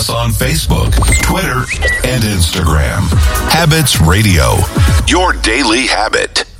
us on Facebook, Twitter, and Instagram. Habits Radio, your daily habit.